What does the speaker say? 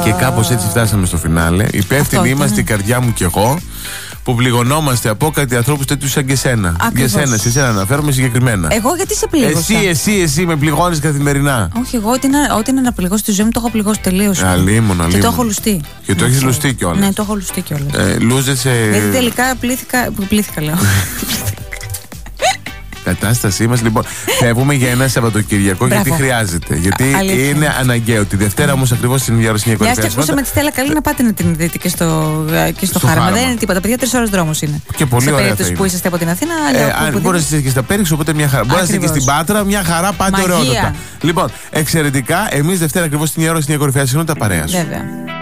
Και κάπως έτσι φτάσαμε στο φινάλε. Υπεύθυνοι είμαστε η καρδιά μου και εγώ, που πληγωνόμαστε από κάτι ανθρώπους τέτοιους σαν και εσένα. Ακριβώς. Για σένα, σε εσένα αναφέρομαι συγκεκριμένα. Εγώ γιατί σε πλήγωσα? Εσύ με πληγώνεις καθημερινά. Όχι, εγώ ό,τι είναι να πληγώσει τη ζωή μου το έχω πληγώσει τελείως. Αλίμονα. Και το έχω λουστεί. Και το έχεις λουστεί κιόλας. Ναι, το έχω λουστεί κιόλας. Λούζεσαι. Γιατί τελικά πλήθηκα λέω. Κατάστασή μας. Λοιπόν, φεύγουμε για ένα Σαββατοκυριακό γιατί χρειάζεται. Γιατί είναι αναγκαίο. Τη Δευτέρα όμως ακριβώς στην διάρρωση μια και ακούσαμε τη Στέλλα Καλή να πάτε να την δείτε και στο Χάραμα. Δεν είναι τίποτα. Παιδιά, 3 ώρες δρόμος είναι. Και πολύ ωραία. Σε περίπτωση που είσαστε από την Αθήνα. Αν μπορεί να είστε και στα Πέριξ, οπότε μια χαρά. Μπορεί να είστε και στην Πάτρα, μια χαρά, πάτε ωραιότατα. Λοιπόν, εξαιρετικά, εμείς Δευτέρα ακριβώς στην διάρρωση στην κορυφαία συχνότητα παρέας. Βέβαια.